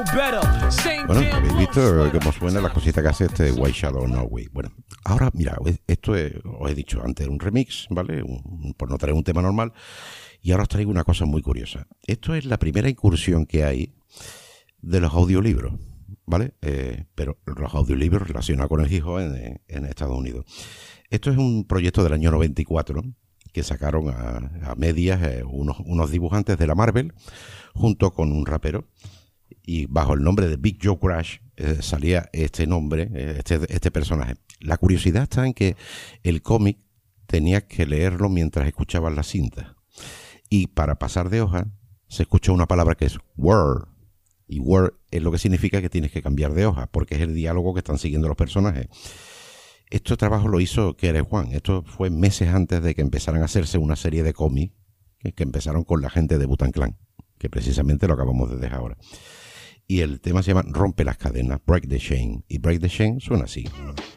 Bueno, habéis visto cómo suena la cosita que hace este White Shadow Norway. Bueno, ahora, mira, esto es, os he dicho antes, un remix, ¿vale? Por no traer un tema normal. Y ahora os traigo una cosa muy curiosa. Esto es la primera incursión que hay de los audiolibros, ¿vale? Pero los audiolibros relacionados con el hip hop en Estados Unidos. Esto es un proyecto del año 94 que sacaron a medias unos dibujantes de la Marvel junto con un rapero. Y bajo el nombre de Big Joe Crash salía este nombre, este personaje. La curiosidad está en que el cómic tenías que leerlo mientras escuchabas la cinta. Y para pasar de hoja se escucha una palabra que es word. Y word es lo que significa que tienes que cambiar de hoja, porque es el diálogo que están siguiendo los personajes. Este trabajo lo hizo Keres Juan. Esto fue meses antes de que empezaran a hacerse una serie de cómics que empezaron con la gente de Wu-Tang Clan, que precisamente lo acabamos de dejar ahora. Y el tema se llama Rompe las cadenas, Break the Chain. Y Break the Chain suena así.